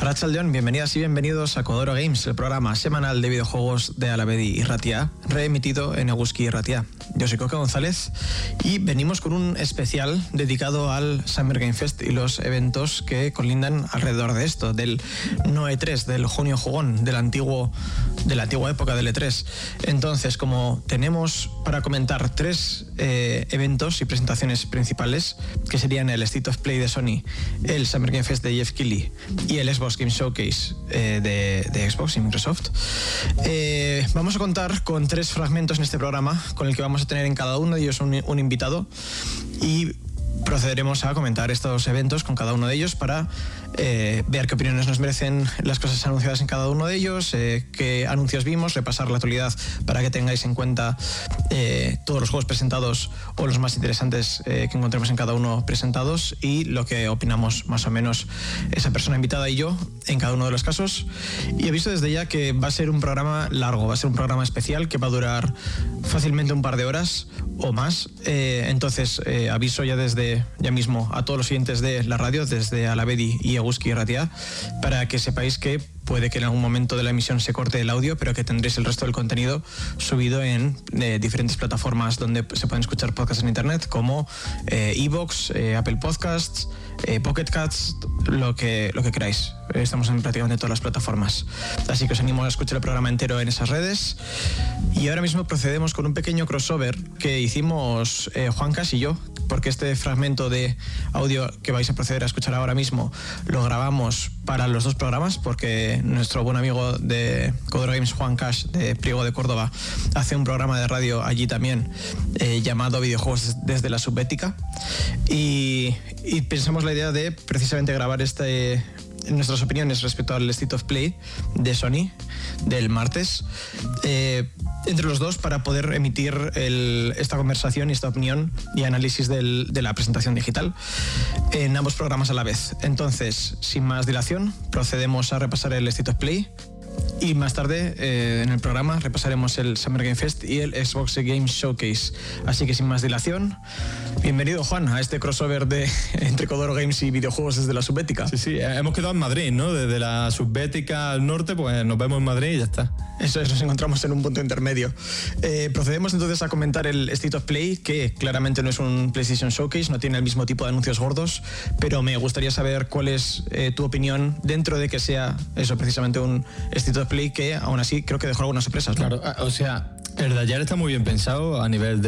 Arratsaldeon, bienvenidas y bienvenidos a Kodoro Games, el programa semanal de videojuegos de Alavedi y Ratia, reemitido en Eguski y Ratia. Yo soy Coca González y venimos con un especial dedicado al Summer Game Fest y los eventos que colindan alrededor de esto, del no E3, del junio jugón, de la antigua época del E3. Entonces, como tenemos para comentar tres eventos y presentaciones principales, que serían el State of Play de Sony, el Summer Game Fest de Jeff Keighley y el Xbox Game Showcase de Xbox y Microsoft, vamos a contar con tres fragmentos en este programa, con el que vamos a tener en cada uno de ellos un invitado, y procederemos a comentar estos eventos con cada uno de ellos para ver qué opiniones nos merecen las cosas anunciadas en cada uno de ellos, qué anuncios vimos, repasar la actualidad para que tengáis en cuenta todos los juegos presentados o los más interesantes que encontremos en cada uno presentados, y lo que opinamos más o menos esa persona invitada y yo en cada uno de los casos. Y aviso desde ya que va a ser un programa largo, va a ser un programa especial que va a durar fácilmente un par de horas o más. Entonces aviso ya mismo a todos los oyentes de la radio, desde Alavedi y Eguski y Ratia, para que sepáis que puede que en algún momento de la emisión se corte el audio, pero que tendréis el resto del contenido subido en diferentes plataformas donde se pueden escuchar podcasts en internet, como iVoox, Apple Podcasts, Pocket Casts, lo que queráis. Estamos en prácticamente todas las plataformas, así que os animo a escuchar el programa entero en esas redes. Y ahora mismo procedemos con un pequeño crossover que hicimos Juancas y yo, porque este fragmento de audio que vais a proceder a escuchar ahora mismo lo grabamos para los dos programas, porque nuestro buen amigo de Kodoro Games, Juan Cash, de Priego de Córdoba, hace un programa de radio allí también llamado Videojuegos desde la Subbética, y pensamos la idea de precisamente grabar nuestras opiniones respecto al State of Play de Sony del martes entre los dos, para poder emitir esta conversación y esta opinión y análisis de la presentación digital en ambos programas a la vez. Entonces, sin más dilación, procedemos a repasar el State of Play, y más tarde en el programa repasaremos el Summer Game Fest y el Xbox Game Showcase. Así que sin más dilación, bienvenido, Juan, a este crossover entre Kodoro Games y videojuegos desde la Subbética. Sí, hemos quedado en Madrid, ¿no? Desde la Subbética al norte, pues nos vemos en Madrid y ya está. Eso es, nos encontramos en un punto intermedio. Procedemos entonces a comentar el State of Play, que claramente no es un PlayStation Showcase, no tiene el mismo tipo de anuncios gordos, pero me gustaría saber cuál es tu opinión dentro de que sea eso, precisamente un State of Play que aún así creo que dejó algunas sorpresas, ¿no? Claro, o sea, el de ayer está muy bien pensado a nivel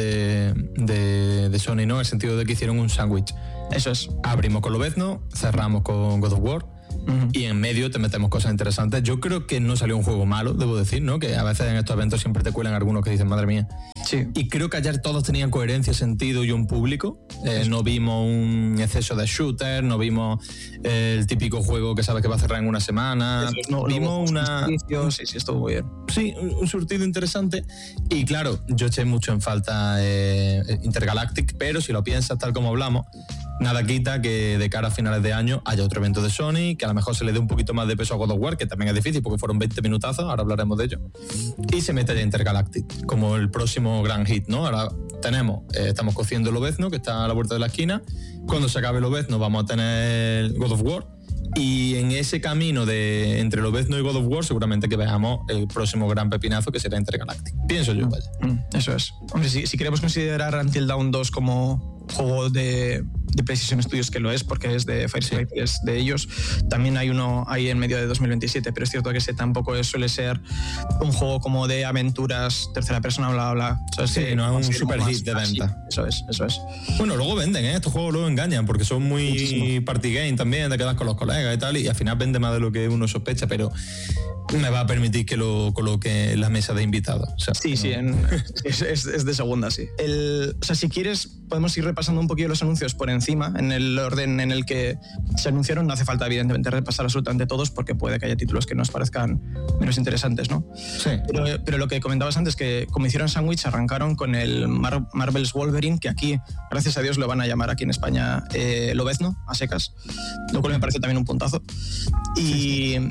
de Sony, ¿no? En el sentido de que hicieron un sándwich. Eso es. Abrimos con Lobezno, cerramos con God of War, y en medio te metemos cosas interesantes. Yo creo que no salió un juego malo, debo decir, ¿no? Que a veces en estos eventos siempre te cuelan algunos que dicen, madre mía. Sí. Y creo que ayer todos tenían coherencia, sentido y un público. No vimos un exceso de shooter, no vimos el típico juego que sabes que va a cerrar en una semana. Vimos Sí, estuvo muy bien. Sí, un surtido interesante. Y claro, yo eché mucho en falta Intergalactic, pero si lo piensas tal como hablamos, nada quita que de cara a finales de año haya otro evento de Sony, que a lo mejor se le dé un poquito más de peso a God of War, que también es difícil porque fueron 20 minutazos, ahora hablaremos de ello, y se mete ya Intergalactic como el próximo gran hit, ¿no? Ahora estamos cociendo el Lobezno, que está a la vuelta de la esquina. Cuando se acabe el Lobezno vamos a tener God of War, y en ese camino entre Lobezno y God of War seguramente que veamos el próximo gran pepinazo, que será Intergalactic. Pienso yo, vaya. Eso es. Hombre, si queremos considerar Until Dawn 2 como juego de PlayStation Studios, que lo es porque es de Firespy, sí, es de ellos, también hay uno ahí en medio de 2027, pero es cierto que ese tampoco suele ser un juego como de aventuras, tercera persona, bla, bla, bla. Sí, no es un super hit de venta. Eso es. Bueno, luego venden, estos juegos luego engañan porque son muy party game también, te quedas con los colegas y tal, y al final vende más de lo que uno sospecha, pero me va a permitir que lo coloque en la mesa de invitados. O sea, sí, es de segunda, sí. O sea, si quieres, podemos ir repasando un poquito los anuncios por encima, en el orden en el que se anunciaron. No hace falta, evidentemente, repasar absolutamente todos, porque puede que haya títulos que nos parezcan menos interesantes, ¿no? Sí. Pero lo que comentabas antes, que como hicieron sándwich, arrancaron con el Marvel's Wolverine, que aquí, gracias a Dios, lo van a llamar aquí en España Lobezno, a secas, lo cual me parece también un puntazo.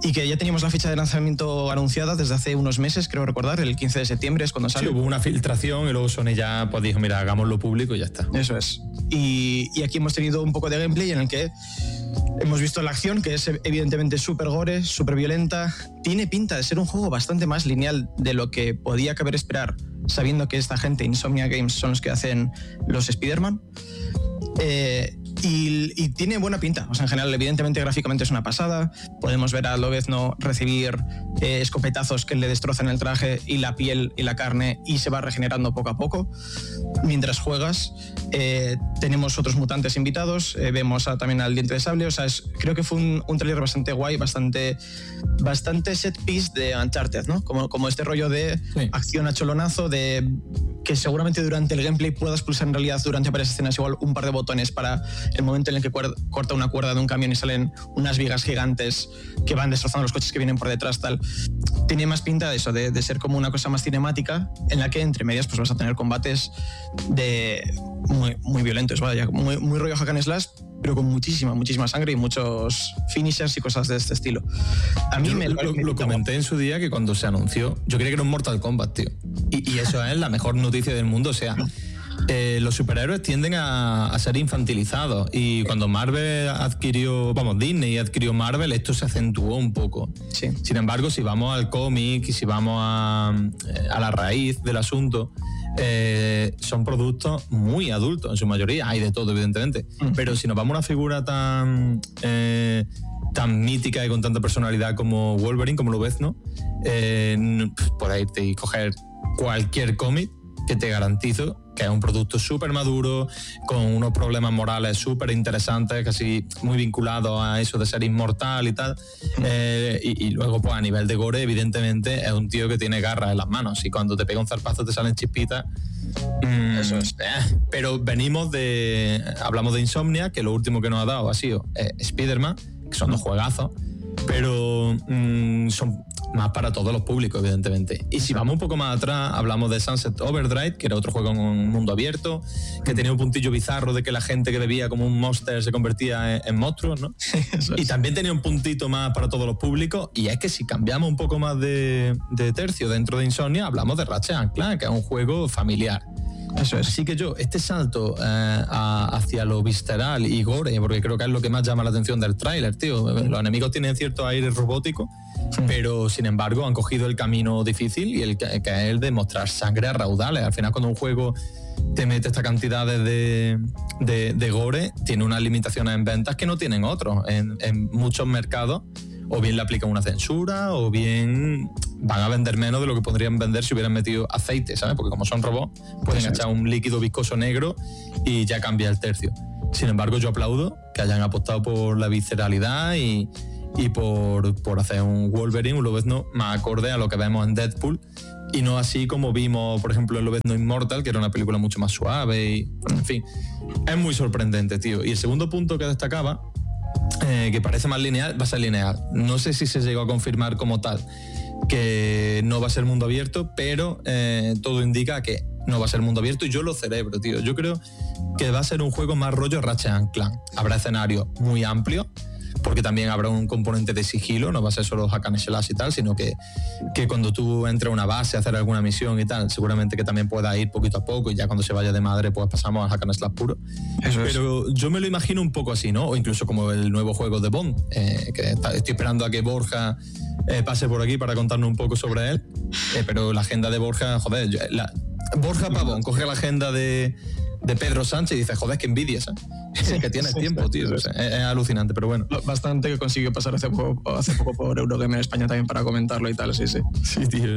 y que ya teníamos la fecha de lanzamiento anunciada desde hace unos meses, creo recordar, el 15 de septiembre es cuando sale. Sí, hubo una filtración y luego Sony ya pues dijo, mira, hagámoslo público y ya está. Eso es. Y aquí hemos tenido un poco de gameplay en el que hemos visto la acción, que es evidentemente súper gore, súper violenta. Tiene pinta de ser un juego bastante más lineal de lo que podía caber esperar, sabiendo que esta gente, Insomnia Games, son los que hacen los Spider-Man. Y tiene buena pinta. O sea, en general, evidentemente, gráficamente es una pasada. Podemos ver a Lobezno recibir escopetazos que le destrozan el traje y la piel y la carne, y se va regenerando poco a poco mientras juegas. Tenemos otros mutantes invitados. Vemos también al Diente de Sable. O sea, creo que fue un trailer bastante guay, bastante set piece de Uncharted, ¿no? Como este rollo de acción a cholonazo, de que seguramente durante el gameplay puedas pulsar en realidad durante varias escenas igual un par de botones para el momento en el que corta una cuerda de un camión y salen unas vigas gigantes que van destrozando los coches que vienen por detrás, tal. Tiene más pinta de eso, de ser como una cosa más cinemática, en la que entre medias pues vas a tener combates muy violentos, vaya, muy rollo hack and slash, pero con muchísima sangre y muchos finishers y cosas de este estilo. A mí lo comenté en su día, que cuando se anunció, yo creía que era un Mortal Kombat, tío. Y eso es la mejor noticia del mundo. O sea, los superhéroes tienden a ser infantilizados, y cuando Disney adquirió Marvel, esto se acentuó un poco. Sí. Sin embargo, si vamos al cómic y si vamos a la raíz del asunto, son productos muy adultos en su mayoría. Hay de todo, evidentemente, pero si nos vamos a una figura tan mítica y con tanta personalidad como Wolverine, como Lobezno, podéis irte y coger cualquier cómic, que te garantizo que es un producto súper maduro, con unos problemas morales súper interesantes, casi muy vinculados a eso de ser inmortal y tal. Y luego, pues a nivel de gore, evidentemente, es un tío que tiene garras en las manos, y cuando te pega un zarpazo te salen chispitas. Eso es. Pero hablamos de Insomnia, que lo último que nos ha dado ha sido Spider-Man, que son dos juegazos, pero son más para todos los públicos, evidentemente. Y si vamos un poco más atrás, hablamos de Sunset Overdrive, que era otro juego en un mundo abierto, que tenía un puntillo bizarro de que la gente que bebía como un monster se convertía en monstruos, ¿no? Y también tenía un puntito más para todos los públicos. Y es que si cambiamos un poco más de tercio dentro de Insomnia, hablamos de Ratchet & Clank, que es un juego familiar. Eso es. Así que este salto hacia lo visceral y gore, porque creo que es lo que más llama la atención del tráiler, tío. Los enemigos tienen cierto aire robótico, pero sin embargo han cogido el camino difícil, y que es el de mostrar sangre a raudales. Al final, cuando un juego te mete esta cantidad de gore, tiene unas limitaciones en ventas que no tienen otros. En muchos mercados, o bien le aplican una censura, o bien van a vender menos de lo que podrían vender si hubieran metido aceite, ¿sabes? Porque como son robots, pueden echar un líquido viscoso negro y ya cambia el tercio. Sin embargo, yo aplaudo que hayan apostado por la visceralidad y por hacer un Wolverine, un Lobezno más acorde a lo que vemos en Deadpool, y no así como vimos, por ejemplo, en Lobezno Immortal, que era una película mucho más suave y, en fin, es muy sorprendente, tío. Y el segundo punto que destacaba, que parece más lineal, va a ser lineal. No sé si se llegó a confirmar como tal que no va a ser mundo abierto, pero todo indica que no va a ser mundo abierto, y yo lo celebro, tío. Yo creo que va a ser un juego más rollo Ratchet & Clank. Habrá escenarios muy amplios, porque también habrá un componente de sigilo, no va a ser solo hack and slash y tal, sino que cuando tú entres a una base a hacer alguna misión y tal, seguramente que también pueda ir poquito a poco, y ya cuando se vaya de madre pues pasamos a hack and slash puro. Pero yo me lo imagino un poco así, ¿no? O incluso como el nuevo juego de Bond, que estoy esperando a que Borja pase por aquí para contarnos un poco sobre él, pero la agenda de Borja, joder, Borja Pavón coge la agenda de Pedro Sánchez y dice, joder, qué envidia, ¿sabes? Que tienes tiempo, tío. O sea, es alucinante, pero bueno. Bastante que consiguió pasar hace poco por Eurogamer España también para comentarlo y tal, sí. Sí, tío.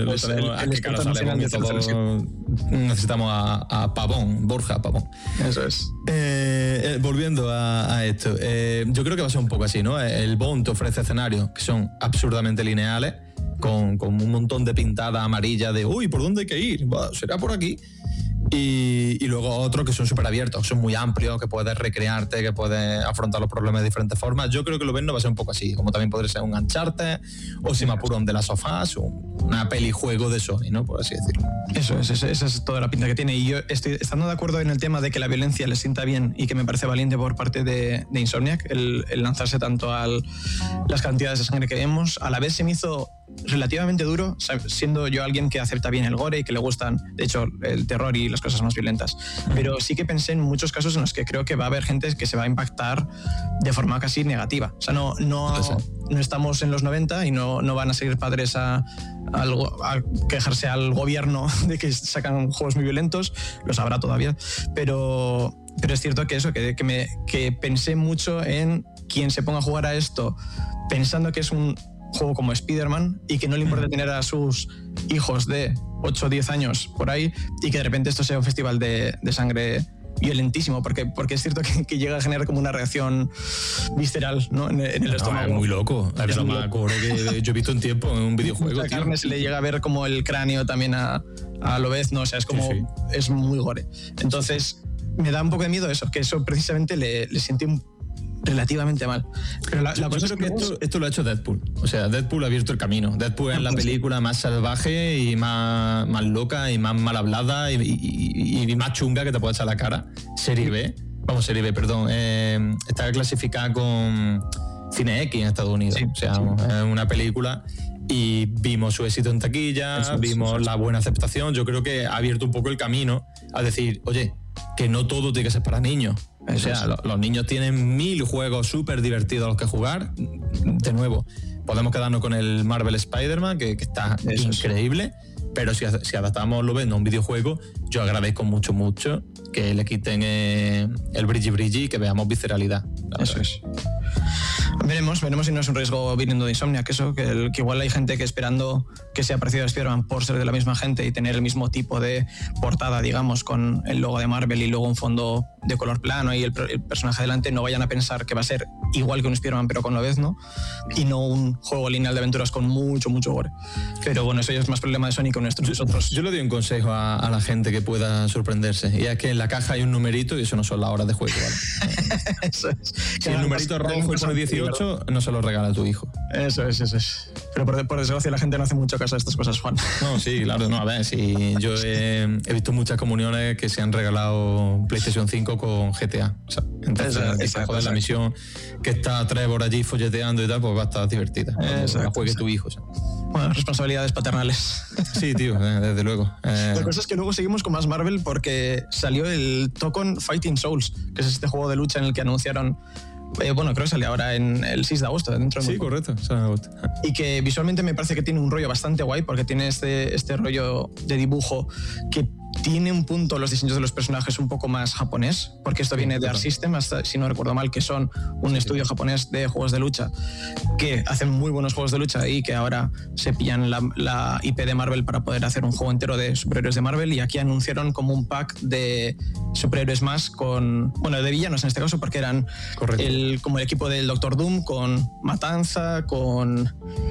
Necesitamos a Pavón, Borja Pavón. Eso es. Volviendo a esto, yo creo que va a ser un poco así, ¿no? El Bond te ofrece escenarios que son absurdamente lineales, con un montón de pintadas amarillas de, uy, ¿por dónde hay que ir? Será por aquí. Y luego otros que son súper abiertos, son muy amplios, que puedes recrearte, que puedes afrontar los problemas de diferentes formas. Yo creo que lo ven no va a ser un poco así, como también podría ser un Uncharted, o si me apuro un The Last of Us, una peli-juego de Sony, ¿no? Por así decirlo. Esa es toda la pinta que tiene. Y yo estoy estando de acuerdo en el tema de que la violencia le sienta bien y que me parece valiente por parte de Insomniac el lanzarse tanto a las cantidades de sangre que vemos. A la vez se me hizo relativamente duro, siendo yo alguien que acepta bien el gore y que le gustan, de hecho, el terror y las cosas más violentas. Pero sí que pensé en muchos casos en los que creo que va a haber gente que se va a impactar de forma casi negativa. O sea, no estamos en los 90 y no van a seguir padres a quejarse al gobierno de que sacan juegos muy violentos, los habrá todavía, pero es cierto que eso, que pensé mucho en quien se ponga a jugar a esto pensando que es un juego como Spider-Man y que no le importa tener a sus hijos de 8 o 10 años por ahí y que de repente esto sea un festival de sangre violentísimo, porque es cierto que llega a generar como una reacción visceral, ¿no? en el estómago. Es muy loco, es lo más gore que yo he visto en tiempo en un videojuego. La carne se le llega a ver como el cráneo también a lo vez, ¿no? O sea, es como es muy gore. Entonces me da un poco de miedo eso, que eso precisamente le sentí relativamente mal. Pero yo creo que esto lo ha hecho Deadpool. O sea, Deadpool ha abierto el camino. Deadpool es la película más salvaje y más loca y más mal hablada y más chunga que te puede echar a la cara. Serie B, perdón. Está clasificada con Cine X en Estados Unidos. Sí, o sea, es una película y vimos su éxito en taquilla, vimos la buena aceptación. Yo creo que ha abierto un poco el camino a decir, oye, que no todo tiene que ser para niños. O sea, los niños tienen 1000 juegos súper divertidos a los que jugar. De nuevo, podemos quedarnos con el Marvel Spider-Man, que está increíble, pero si adaptamos lo ven a un videojuego, yo agradezco mucho que le quiten el bridgy y que veamos visceralidad. Eso es. Veremos si no es un riesgo viniendo de Insomniac, que igual hay gente que esperando que sea parecido a Spider-Man por ser de la misma gente y tener el mismo tipo de portada, digamos, con el logo de Marvel y luego un fondo de color plano y el personaje delante, no vayan a pensar que va a ser igual que un Spider-Man pero con Lobezno y no un juego lineal de aventuras con mucho gore. Pero bueno, eso ya es más problema de Sony que nuestro. Yo le doy un consejo a la gente que pueda sorprenderse, y es que en la caja hay un numerito y eso no son las horas de juego, ¿vale? Eso es. Si el numerito es rojo y pone 18, no se lo regala a tu hijo. Eso es. Pero por desgracia la gente no hace mucho caso a estas cosas, Juan. No, sí, claro, no, a ver, sí, yo he visto muchas comuniones que se han regalado PlayStation 5 con GTA. O sea, entonces, joder, la misión que está Trevor allí folleteando y tal, pues va a estar divertida. La juegue tu hijo, o sea. Bueno, responsabilidades paternales. Sí, tío, desde luego. La cosa es que luego seguimos con más Marvel porque salió el Tokon Fighting Souls, que es este juego de lucha en el que anunciaron, bueno, creo que sale ahora en el 6 de agosto. Dentro de sí, correcto, sale en agosto. Y que visualmente me parece que tiene un rollo bastante guay porque tiene este rollo de dibujo que tiene un punto los diseños de los personajes un poco más japonés, porque esto viene de Arc System, hasta, si no recuerdo mal, que son un estudio japonés de juegos de lucha que hacen muy buenos juegos de lucha y que ahora se pillan la IP de Marvel para poder hacer un juego entero de superhéroes de Marvel, y aquí anunciaron como un pack de superhéroes más con, bueno, de villanos en este caso, porque eran como el equipo del Doctor Doom con Matanza, con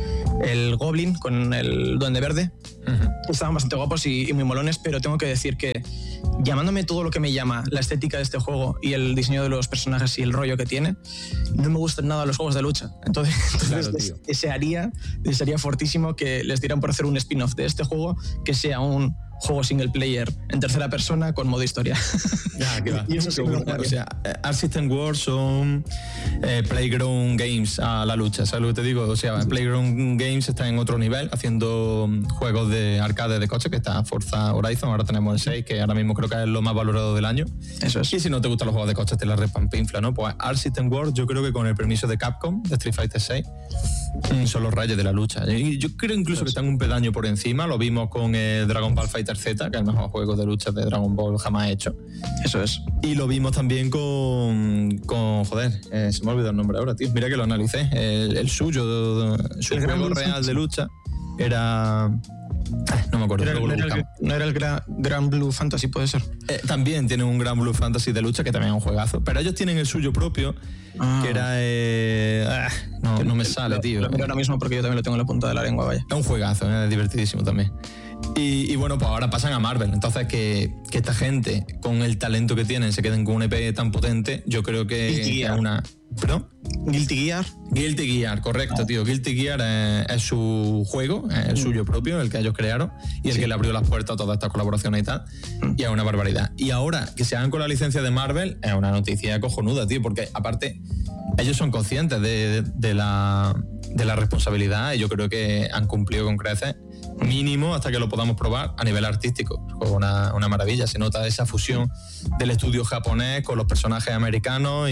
el Goblin, con el Duende Verde. Estaban bastante guapos y muy molones, pero tengo que decir que llamándome todo lo que me llama la estética de este juego y el diseño de los personajes y el rollo que tiene, no me gustan nada los juegos de lucha. Entonces claro, desearía fortísimo que les dieran por hacer un spin-off de este juego que sea un juego single player en tercera persona con modo historia. Ya, que va. Y eso seguro. O sea, Arc System Works son Playground Games a la lucha, ¿sabes lo que te digo? O sea, Playground Games está en otro nivel haciendo juegos de arcade de coche, que está Forza Horizon, ahora tenemos el 6, que ahora mismo creo que es lo más valorado del año. Eso es. Y si no te gustan los juegos de coche te la repampinfla, ¿no? Pues Arc System Works, yo creo que con el permiso de Capcom, de Street Fighter 6, son los reyes de la lucha. Y yo creo incluso que están un peldaño por encima, lo vimos con Dragon Ball Fighter Z, que es el mejor juego de lucha de Dragon Ball jamás hecho. Eso es. Y lo vimos también con joder, se me ha olvidado el nombre ahora, tío. Mira que lo analicé. El suyo, su juego real de lucha era... No me acuerdo. No era el Grand Blue Fantasy, puede ser. También tienen un Grand Blue Fantasy de lucha, que también es un juegazo. Pero ellos tienen el suyo propio, que era... no me sale, tío. Lo miro ahora mismo porque yo también lo tengo en la punta de la lengua, vaya. Es un juegazo, es divertidísimo también. Y bueno, pues ahora pasan a Marvel. Entonces, que esta gente, con el talento que tienen, se queden con un EP tan potente, yo creo que es una... ¿Perdón? Guilty Gear. Guilty Gear, correcto, tío. Guilty Gear es su juego, es el suyo propio, el que ellos crearon, y el que le abrió las puertas a todas estas colaboraciones y tal. Y es una barbaridad. Y ahora que se hagan con la licencia de Marvel, es una noticia cojonuda, tío, porque aparte ellos son conscientes de la responsabilidad, y yo creo que han cumplido con creces, mínimo hasta que lo podamos probar a nivel artístico. Una maravilla, se nota esa fusión del estudio japonés con los personajes americanos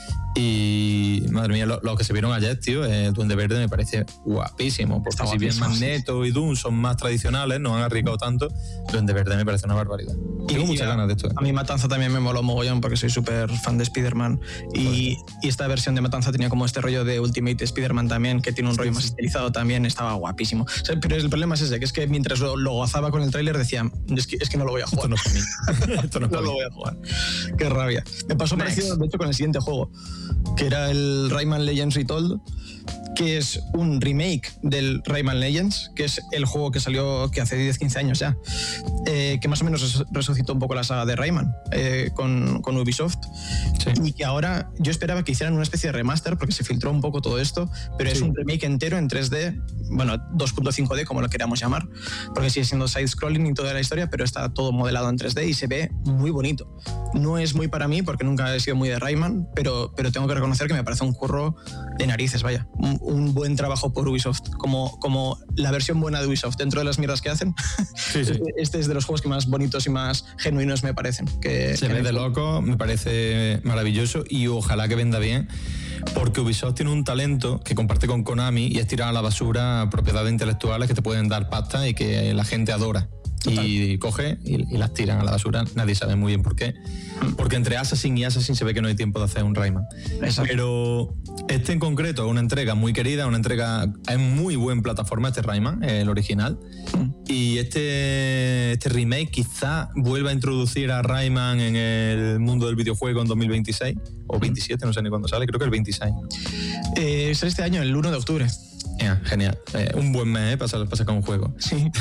y madre mía, lo que se vieron ayer, tío, Duende Verde me parece guapísimo, porque si bien Magneto y Doom son más tradicionales, no han arriesgado tanto, Duende Verde me parece una barbaridad. Tengo muchas ganas de esto. A mí Matanza también me moló mogollón porque soy súper fan de Spider-Man y esta versión de Matanza tenía como este rollo de Ultimate Spider-Man también, que tiene un rollo más estilizado también, estaba guapísimo. O sea, pero el problema es ese, que es que mientras lo gozaba con el tráiler decía, es que no lo voy a jugar. Esto no es para mí. Esto no lo voy a jugar. Qué rabia. Me pasó parecido, de hecho, con el siguiente juego, que era el Rayman Legends Retold, que es un remake del Rayman Legends, que es el juego que salió que hace 10-15 años ya, que más o menos resucitó un poco la saga de Rayman con Ubisoft. Sí. Y que ahora yo esperaba que hicieran una especie de remaster, porque se filtró un poco todo esto, pero es un remake entero en 3D, bueno, 2.5D como lo queramos llamar, porque sigue siendo side-scrolling y toda la historia, pero está todo modelado en 3D y se ve muy bonito. No es muy para mí, porque nunca he sido muy de Rayman, pero tengo que reconocer que me parece un curro de narices, vaya. Un buen trabajo por Ubisoft, como la versión buena de Ubisoft dentro de las mierdas que hacen. Sí, sí. Este es de los juegos que más bonitos y más genuinos me parecen. Se ve de loco, me parece maravilloso y ojalá que venda bien, porque Ubisoft tiene un talento que comparte con Konami y es tirar a la basura propiedades intelectuales que te pueden dar pasta y que la gente adora. Total. Y coge y las tiran a la basura. Nadie sabe muy bien por qué. Porque entre Assassin y Assassin se ve que no hay tiempo de hacer un Rayman. Exacto. Pero este en concreto es una entrega muy querida, una entrega en muy buen plataforma, este Rayman, el original. Y este remake quizá vuelva a introducir a Rayman en el mundo del videojuego en 2026 o 27, no sé ni cuándo sale, creo que el 26. Es este año, el 1 de octubre. Genial. Un buen mes para sacar un juego. Sí.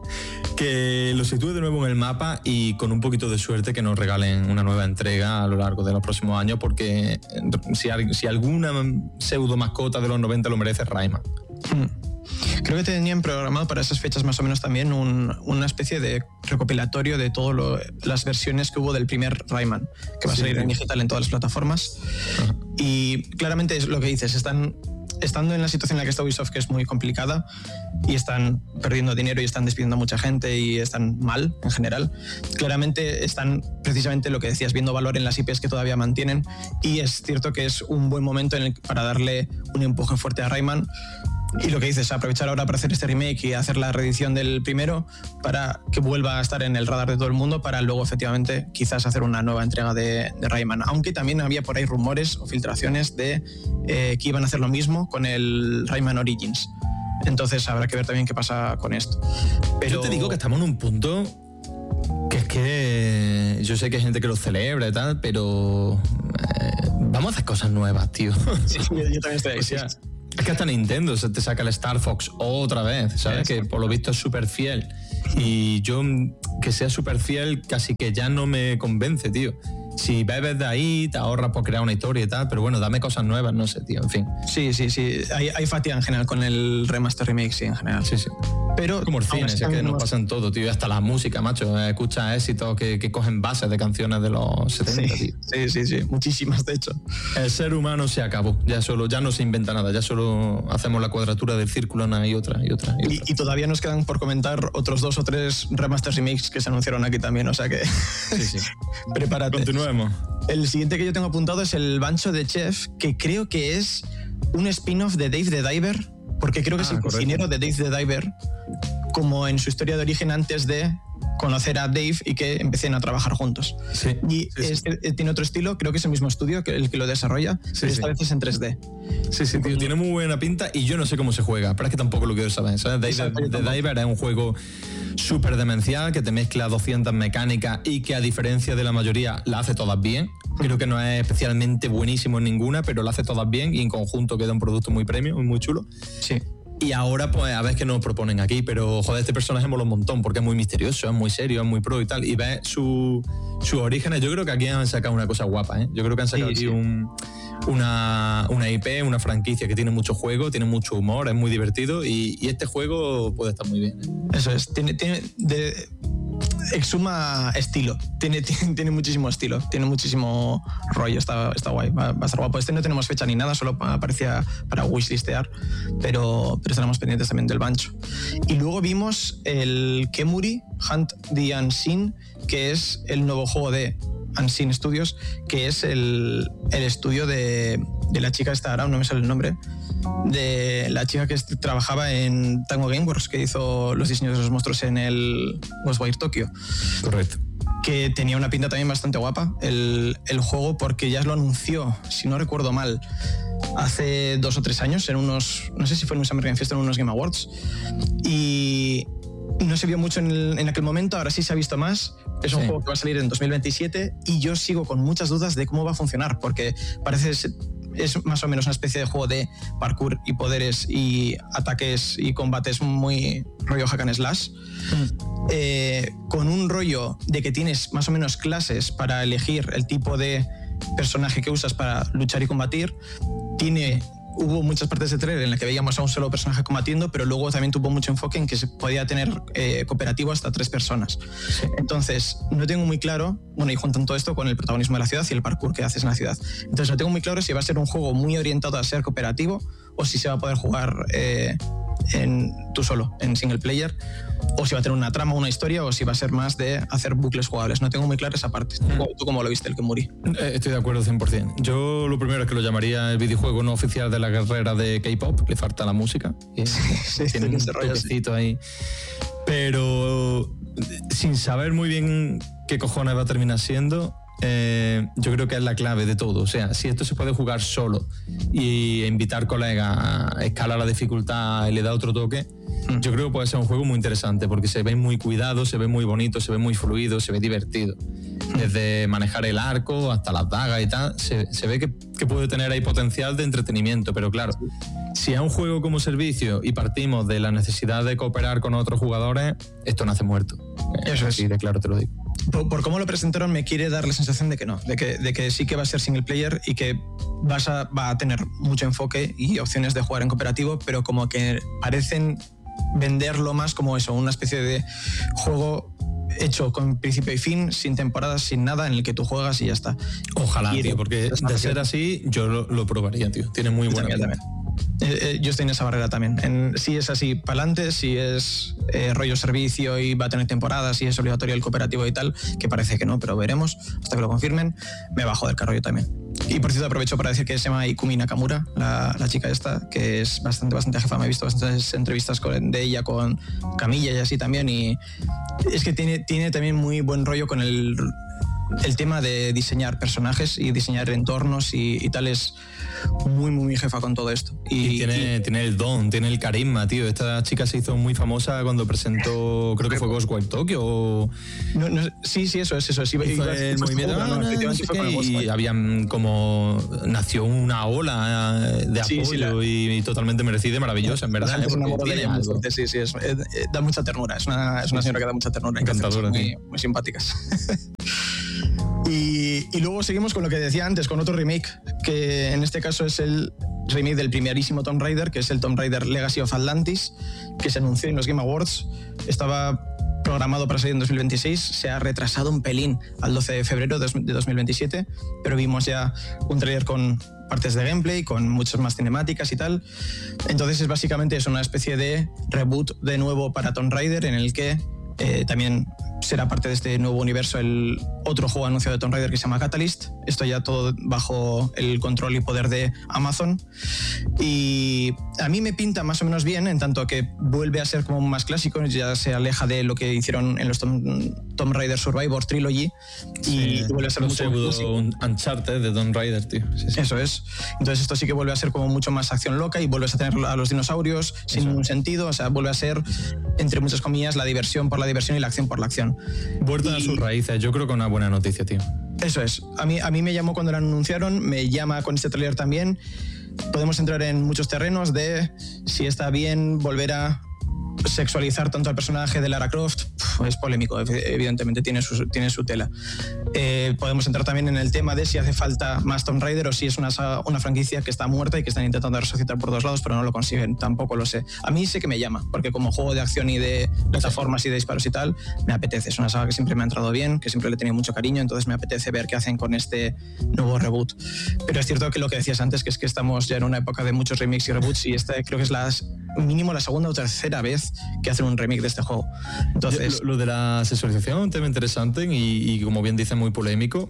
Que lo sitúe de nuevo en el mapa y con un poquito de suerte que nos regalen una nueva entrega a lo largo de los próximos años, porque si alguna pseudo mascota de los 90 lo merece, Rayman. Creo que tenían programado para esas fechas más o menos también una especie de recopilatorio de todas las versiones que hubo del primer Rayman, que va a salir en digital en todas las plataformas. Y claramente es lo que dices, estando en la situación en la que está Ubisoft, que es muy complicada, y están perdiendo dinero y están despidiendo a mucha gente y están mal en general, claramente están precisamente lo que decías, viendo valor en las IPs que todavía mantienen, y es cierto que es un buen momento para darle un empuje fuerte a Rayman. Y lo que dices, aprovechar ahora para hacer este remake y hacer la reedición del primero para que vuelva a estar en el radar de todo el mundo, para luego efectivamente quizás hacer una nueva entrega de Rayman. Aunque también había por ahí rumores o filtraciones de que iban a hacer lo mismo con el Rayman Origins. Entonces habrá que ver también qué pasa con esto. Pero yo te digo que estamos en un punto que es que yo sé que hay gente que lo celebra y tal, pero vamos a hacer cosas nuevas, tío. Sí, yo también estoy ahí. Es que hasta Nintendo se te saca el Star Fox otra vez, ¿sabes? Que por lo visto es súper fiel. Y yo, que sea súper fiel, casi que ya no me convence, tío. Si bebes de ahí, te ahorras por crear una historia y tal, pero bueno, dame cosas nuevas, no sé, tío, en fin. Sí. Hay fatiga en general con el remaster remake, sí, en general. Sí. Pero como el cine, es que nos pasan todo, tío. Hasta la música, macho. Escucha éxitos que cogen bases de canciones de los 70, tío. Sí. Muchísimas, de hecho. El ser humano se acabó. Ya no se inventa nada. Ya solo hacemos la cuadratura del círculo una y otra. Y todavía nos quedan por comentar otros 2 o 3 remaster remakes que se anunciaron aquí también, o sea que... Sí. Prepárate. Continuemos. El siguiente que yo tengo apuntado es el Bancho de Chef, que creo que es un spin-off de Dave the Diver, porque creo que es el cocinero de Dave the Diver, como en su historia de origen antes de conocer a Dave y que empiecen a trabajar juntos. Sí. Tiene otro estilo, creo que es el mismo estudio que el que lo desarrolla, pero esta vez es en 3D. Sí, tío, tiene muy buena pinta y yo no sé cómo se juega, pero es que tampoco lo quiero saber, ¿sabes? The Diver es un juego súper demencial que te mezcla 200 mecánicas y que a diferencia de la mayoría la hace todas bien. Creo que no es especialmente buenísimo en ninguna, pero la hace todas bien y en conjunto queda un producto muy premium y muy chulo. Sí. Y ahora, pues, a ver qué nos proponen aquí. Pero, joder, este personaje mola un montón porque es muy misterioso, es muy serio, es muy pro y tal. Y ves sus orígenes. Yo creo que aquí han sacado una cosa guapa, ¿eh? Yo creo que han sacado aquí una IP, una franquicia que tiene mucho juego, tiene mucho humor, es muy divertido. Y este juego puede estar muy bien, ¿eh? Eso es. Exhuma estilo, tiene muchísimo estilo, tiene muchísimo rollo, está guay, va a estar guapo. Este no tenemos fecha ni nada, solo aparecía para wishlistear, pero estaremos pendientes también del Bancho. Y luego vimos el Kemuri Hunt the Unseen, que es el nuevo juego de Unseen Studios, que es el estudio de la chica esta, ahora no me sale el nombre, de la chica que trabajaba en Tango Gameworks, que hizo los diseños de los monstruos en el Ghostwire Tokyo. Correcto. Que tenía una pinta también bastante guapa el juego, porque ya lo anunció, si no recuerdo mal, hace 2 o 3 años, no sé si fue en un Summer Game Fest o en unos Game Awards, y no se vio mucho en aquel momento, ahora sí se ha visto más. Es un juego que va a salir en 2027 y yo sigo con muchas dudas de cómo va a funcionar, porque parece es más o menos una especie de juego de parkour y poderes y ataques y combates muy rollo hack and slash, con un rollo de que tienes más o menos clases para elegir el tipo de personaje que usas para luchar y combatir. Hubo muchas partes de trailer en las que veíamos a un solo personaje combatiendo, pero luego también tuvo mucho enfoque en que se podía tener cooperativo hasta 3 personas. Entonces, no tengo muy claro, y juntan todo esto con el protagonismo de la ciudad y el parkour que haces en la ciudad. Entonces, no tengo muy claro si va a ser un juego muy orientado a ser cooperativo o si se va a poder jugar tú solo, en single player, o si va a tener una trama, una historia, o si va a ser más de hacer bucles jugables. No tengo muy claro esa parte. ¿Tú cómo lo viste, el Kemuri? Estoy de acuerdo 100%. Yo lo primero es que lo llamaría el videojuego no oficial de la carrera de K-pop. Le falta la música. Tiene un toquecito ahí. Pero sin saber muy bien qué cojones va a terminar siendo, yo creo que es la clave de todo. O sea, si esto se puede jugar solo y invitar colegas a escalar la dificultad y le da otro toque, yo creo que puede ser un juego muy interesante, porque se ve muy cuidado, se ve muy bonito, se ve muy fluido, se ve divertido. Desde manejar el arco hasta las dagas y tal, se ve que puede tener ahí potencial de entretenimiento. Pero claro, si es un juego como servicio y partimos de la necesidad de cooperar con otros jugadores, esto nace muerto. Eso es. Sí, de claro te lo digo. Por cómo lo presentaron, me quiere dar la sensación de que no, de que sí que va a ser single player y que va a tener mucho enfoque y opciones de jugar en cooperativo, pero como que parecen venderlo más como eso, una especie de juego hecho con principio y fin, sin temporadas, sin nada, en el que tú juegas y ya está. Ojalá, tío, porque de ser así, yo lo probaría, tío. Tiene muy buena pinta. Yo estoy en esa barrera también. Si es así, para adelante. Si es rollo servicio y va a tener temporadas y es obligatorio el cooperativo y tal, que parece que no, pero veremos hasta que lo confirmen, me bajo del carro yo también. Y por cierto, aprovecho para decir que se llama Ikumi Nakamura, la chica esta, que es bastante jefa. Me he visto bastantes entrevistas de ella con Camilla y así también, y es que tiene también muy buen rollo con el tema de diseñar personajes y diseñar entornos y tal. Es muy jefa con todo esto. Y tiene el don, tiene el carisma, tío. Esta chica se hizo muy famosa cuando presentó, creo que fue Ghostwire Tokyo o... Sí, eso es. El movimiento y habían como... Nació una ola de apoyo y totalmente merecida y maravillosa, en verdad. Da mucha ternura. Es una señora que da mucha ternura. Encantadora. Muy simpáticas. Y luego seguimos con lo que decía antes, con otro remake, que en este caso es el remake del primerísimo Tomb Raider, que es el Tomb Raider Legacy of Atlantis, que se anunció en los Game Awards. Estaba programado para salir en 2026, se ha retrasado un pelín al 12 de febrero de 2027, pero vimos ya un trailer con partes de gameplay, con muchas más cinemáticas y tal. Entonces es básicamente una especie de reboot de nuevo para Tomb Raider, en el que también será parte de este nuevo universo el otro juego anunciado de Tomb Raider que se llama Catalyst. Esto ya todo bajo el control y poder de Amazon. Y a mí me pinta más o menos bien, en tanto que vuelve a ser como más clásico, ya se aleja de lo que hicieron en los Tomb Raider Survivor Trilogy y vuelve a ser mucho un Uncharted de Tomb Raider, tío. Sí. Eso es. Entonces esto sí que vuelve a ser como mucho más acción loca y vuelves a tener a los dinosaurios sin ningún sentido. O sea, vuelve a ser, entre muchas comillas, la diversión por la diversión y la acción por la acción. Vuelta a sus raíces, yo creo que una buena noticia, tío. Eso es. A mí me llamó cuando lo anunciaron, me llama con este trailer también. podemos entrar en muchos terrenos de si está bien volver a sexualizar tanto al personaje de Lara Croft. Es polémico, evidentemente tiene su tela. Podemos entrar también en el tema de si hace falta más Tomb Raider o si es una franquicia que está muerta y que están intentando resucitar por todos lados, pero no lo consiguen. Tampoco lo sé. A mí sí que me llama, porque como juego de acción y de plataformas y de disparos y tal, me apetece. Es una saga que siempre me ha entrado bien, que siempre le he tenido mucho cariño, entonces me apetece ver qué hacen con este nuevo reboot. Pero es cierto que lo que decías antes, que es que estamos ya en una época de muchos remakes y reboots, y esta creo que es mínimo la segunda o tercera vez que hacen un remake de este juego. Entonces, lo de la sexualización es un tema interesante y como bien dice, muy polémico.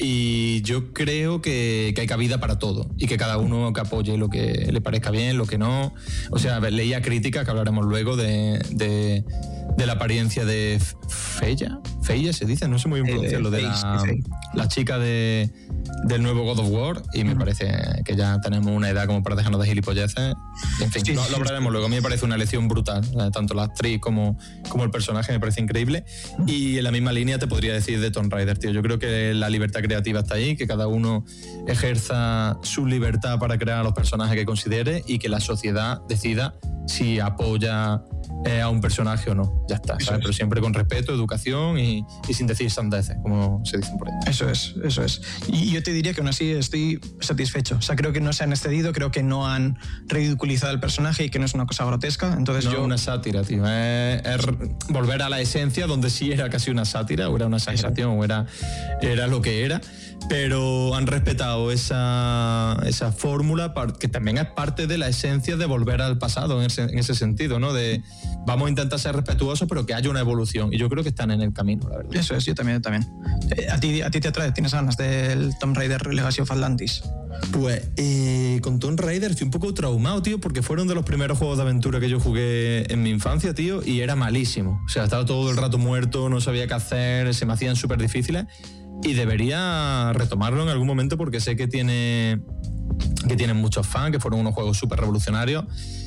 Y yo creo que hay cabida para todo y que cada uno que apoye lo que le parezca bien, lo que no. O sea, leía crítica, que hablaremos luego, de la apariencia de Feya se dice, no sé muy bien pronunciarlo, de la chica del nuevo God of War, y me parece que ya tenemos una edad como para dejarnos de gilipolleces. En fin, lo hablaremos luego. A mí me parece una elección brutal, tanto la actriz como el personaje me parece increíble. Y en la misma línea te podría decir de Tomb Raider, tío. Yo creo que la libertad creativa está ahí, que cada uno ejerza su libertad para crear a los personajes que considere y que la sociedad decida si apoya a un personaje o no. Ya está, ¿sabes? Pero siempre con respeto, educación y sin decir sandeces, como se dicen por ahí. Eso es. Y yo te diría que aún así estoy satisfecho. O sea, creo que no se han excedido, creo que no han ridiculizado el personaje y que no es una cosa grotesca. Entonces no, una sátira, tío. Es volver a la esencia, donde sí era casi una sátira, o era una exageración, o era lo que era. Pero han respetado esa fórmula, que también es parte de la esencia de volver al pasado en ese sentido, ¿no? De vamos a intentar ser respetuosos, pero que haya una evolución. Y yo creo que están en el camino, la verdad. Eso es, yo también. ¿A ti te atrae? ¿Tienes ganas del Tomb Raider Legacy of Atlantis? Pues con Tomb Raider estoy un poco traumado, tío, porque fueron de los primeros juegos de aventura que yo jugué en mi infancia, tío, y era malísimo. O sea, estaba todo el rato muerto, no sabía qué hacer, se me hacían súper difíciles. Y debería retomarlo en algún momento porque sé que tienen muchos fans, que fueron unos juegos súper revolucionarios.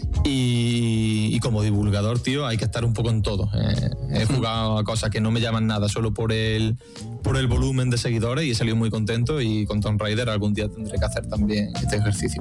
Y como divulgador, tío, hay que estar un poco en todo. He jugado a cosas que no me llaman nada solo por el volumen de seguidores y he salido muy contento, y con Tomb Raider algún día tendré que hacer también este ejercicio.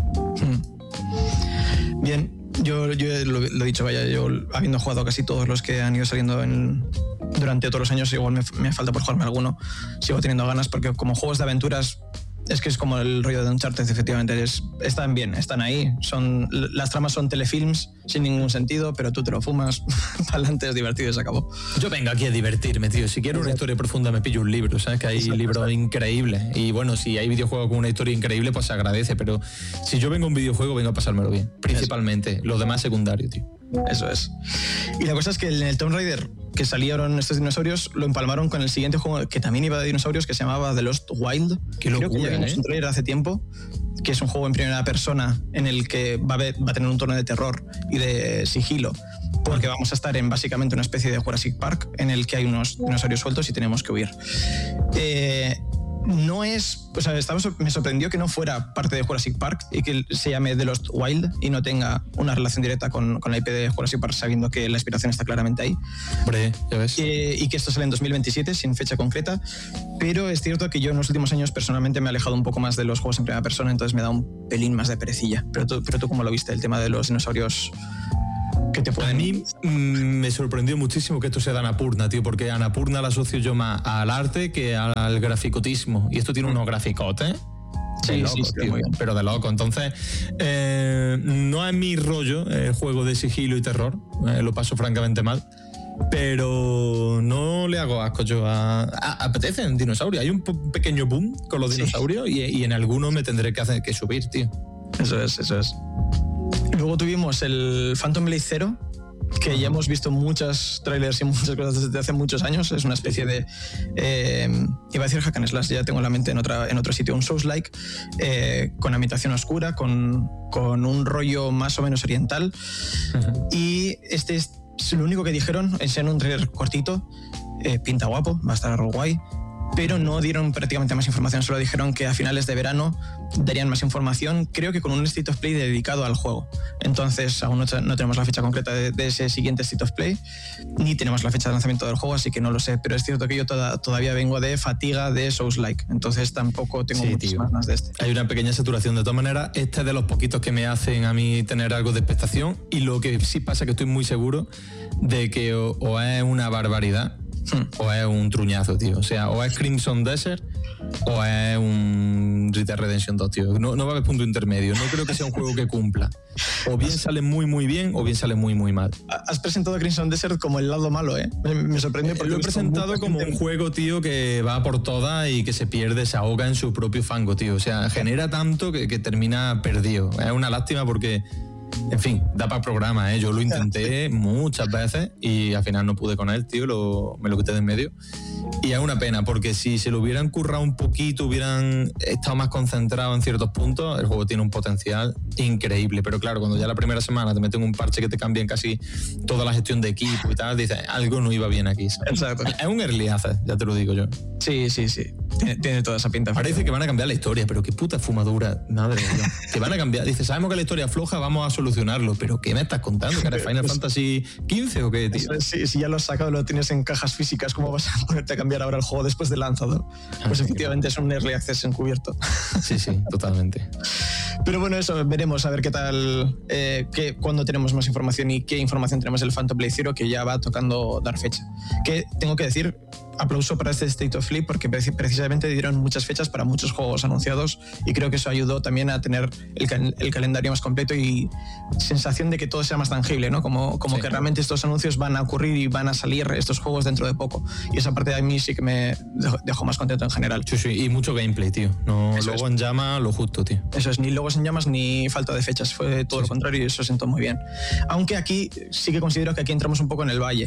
Bien, yo lo he dicho, vaya, yo habiendo jugado casi todos los que han ido saliendo durante todos los años, igual me falta por jugarme alguno, sigo teniendo ganas porque como juegos de aventuras es que es como el rollo de Uncharted, efectivamente, están bien, están ahí, las tramas son telefilms sin ningún sentido, pero tú te lo fumas para adelante, es divertido y se acabó. Yo vengo aquí a divertirme, tío. Si quiero una historia profunda me pillo un libro, ¿sabes? Que hay libros increíbles, y bueno, si hay videojuegos con una historia increíble pues se agradece, pero si yo vengo a un videojuego vengo a pasármelo bien, principalmente. Lo demás secundario, tío. Eso es. Y la cosa es que en el Tomb Raider que salieron estos dinosaurios lo empalmaron con el siguiente juego que también iba de dinosaurios, que se llamaba The Lost Wild. Qué locura. Creo que ya vimos un trailer hace tiempo, que es un juego en primera persona en el que va a tener un tono de terror y de sigilo, porque vamos a estar en básicamente una especie de Jurassic Park en el que hay unos dinosaurios sueltos y tenemos que huir. No es, o sea, me sorprendió que no fuera parte de Jurassic Park y que se llame The Lost Wild y no tenga una relación directa con la IP de Jurassic Park, sabiendo que la inspiración está claramente ahí. Hombre, ya ves. Y que esto sale en 2027 sin fecha concreta, pero es cierto que yo en los últimos años personalmente me he alejado un poco más de los juegos en primera persona, entonces me da un pelín más de perecilla. Pero tú ¿cómo lo viste, el tema de los dinosaurios? A mí me sorprendió muchísimo que esto sea de Annapurna, tío, porque Annapurna la asocio yo más al arte que al graficotismo. Y esto tiene unos graficotes. Sí, loco, tío, pero de loco. Entonces, no es mi rollo el juego de sigilo y terror. Lo paso francamente mal. Pero no le hago asco yo apetecen dinosaurios. Hay un pequeño boom con los dinosaurios y en algunos me tendré que subir, tío. Eso es. Luego tuvimos el Phantom Blade Zero, que ya hemos visto muchos trailers y muchas cosas desde hace muchos años. Es una especie de... iba a decir hack and slash, ya tengo en la mente en otro sitio, un Souls-like, con ambientación oscura, con un rollo más o menos oriental. Y este es lo único que dijeron, enseñaron un trailer cortito, pinta guapo, va a estar guay. pero no dieron prácticamente más información, solo dijeron que a finales de verano darían más información, creo que con un State of Play dedicado al juego. Entonces aún no tenemos la fecha concreta de ese siguiente State of Play, ni tenemos la fecha de lanzamiento del juego, así que no lo sé, pero es cierto que yo todavía vengo de fatiga de Souls-like, entonces tampoco tengo muchas más de este. Hay una pequeña saturación, de todas maneras, este es de los poquitos que me hacen a mí tener algo de expectación, y lo que sí pasa es que estoy muy seguro de que o es una barbaridad o es un truñazo, tío. O sea, o es Crimson Desert o es un Red Dead Redemption 2, tío. No va a haber punto intermedio. No creo que sea un juego que cumpla. O bien sale muy, muy bien o bien sale muy, muy mal. Has presentado Crimson Desert como el lado malo, ¿eh? Me sorprende porque lo he presentado como un juego, tío, que va por todas y que se pierde, se ahoga en su propio fango, tío. O sea, genera tanto que termina perdido. Es una lástima porque... En fin, da para programa, ¿eh? Yo lo intenté muchas veces y al final no pude con él, tío, me lo quité de en medio. Y es una pena, porque si se lo hubieran currado un poquito, hubieran estado más concentrados en ciertos puntos, el juego tiene un potencial increíble. Pero claro, cuando ya la primera semana te meten un parche que te cambian casi toda la gestión de equipo y tal, dices, algo no iba bien aquí, ¿sabes? Exacto. Es un early access, ya te lo digo yo. Sí. Tiene toda esa pinta. Parece que van a cambiar la historia, pero qué puta fumadura, madre de Dios. Que van a cambiar. Dice, sabemos que la historia es floja, vamos a solucionarlo. ¿Pero qué me estás contando? ¿Que eres Final Fantasy XV o qué, tío? Si ya lo has sacado, lo tienes en cajas físicas, ¿cómo vas a ponerte a cambiar ahora el juego después de lanzado? Pues efectivamente es un early access encubierto. Sí, totalmente. Pero bueno, eso, veremos a ver qué tal, cuándo tenemos más información y qué información tenemos del Phantom Blade Zero, que ya va tocando dar fecha. Que tengo que decir, aplauso para este State of Play porque precisamente dieron muchas fechas para muchos juegos anunciados y creo que eso ayudó también a tener el calendario más completo y sensación de que todo sea más tangible, ¿no? Como que realmente estos anuncios van a ocurrir y van a salir estos juegos dentro de poco. Y esa parte de mí sí que me dejó más contento en general. Sí, y mucho gameplay, tío. No eso luego en llama lo justo, tío. Eso es, ni logos en llamas ni falta de fechas. Fue todo lo contrario y eso sentó muy bien. Aunque aquí sí que considero que aquí entramos un poco en el valle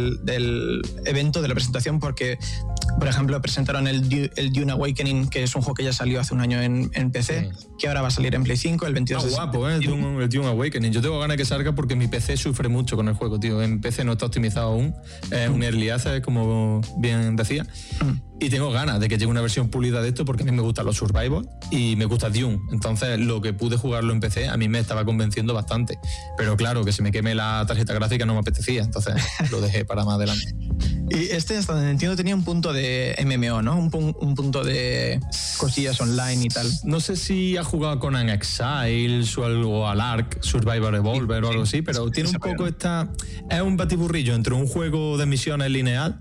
del evento, de la presentación, porque, por ejemplo, presentaron el Dune Awakening, que es un juego que ya salió hace un año en PC, que ahora va a salir en Play 5 el 22 de guapo, el Dune Awakening. Yo tengo ganas de que salga porque mi PC sufre mucho con el juego, tío. En PC no está optimizado aún. Es un early access, como bien decía. Y tengo ganas de que llegue una versión pulida de esto porque a mí me gustan los survival y me gusta Dune. Entonces, lo que pude jugarlo en PC a mí me estaba convenciendo bastante. Pero claro, que se me queme la tarjeta gráfica no me apetecía. Entonces, lo dejé para más adelante. Y este, hasta donde entiendo, tenía un punto de MMO, ¿no? Un punto de cosillas online y tal. No sé si ha jugado con Conan Exiles o algo al Ark, Survivor Evolver o algo así, pero tiene un poco esta... Es un batiburrillo entre un juego de misiones lineal,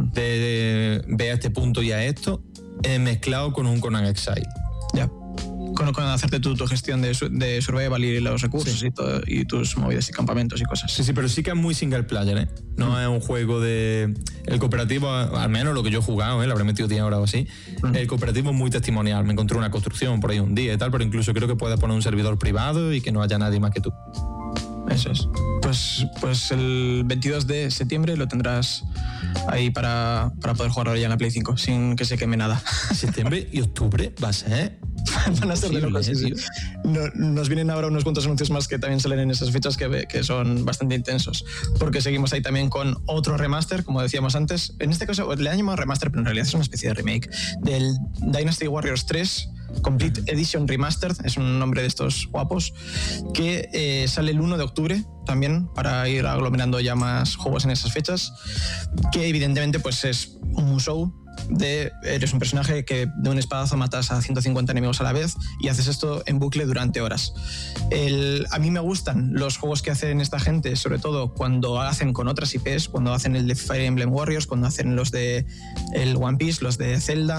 de ve a este punto y a esto, mezclado con un Conan Exile. Ya. Con hacerte tu gestión de survival y los recursos y tus movidas y campamentos y cosas. Sí, pero sí que es muy single player, ¿eh? No es un juego de... El cooperativo, al menos lo que yo he jugado, le habré metido 10 horas o así, el cooperativo es muy testimonial. Me encontré una construcción por ahí un día y tal, pero incluso creo que puedes poner un servidor privado y que no haya nadie más que tú. Eso es. Pues el 22 de septiembre lo tendrás ahí para poder jugarlo ya en la Play 5 sin que se queme nada. Septiembre y octubre va a ser... Van a ser de locos, sí. Nos vienen ahora unos cuantos anuncios más que también salen en esas fechas que son bastante intensos, porque seguimos ahí también con otro remaster, como decíamos antes. En este caso le han llamado remaster, pero en realidad es una especie de remake del Dynasty Warriors 3 Complete Edition Remastered, es un nombre de estos guapos, que sale el 1 de octubre también, para ir aglomerando ya más juegos en esas fechas, que evidentemente pues es un Musou. Eres un personaje que de un espadazo matas a 150 enemigos a la vez y haces esto en bucle durante horas. A mí me gustan los juegos que hacen esta gente, sobre todo cuando hacen con otras IPs, cuando hacen el de Fire Emblem Warriors, cuando hacen los de el One Piece, los de Zelda,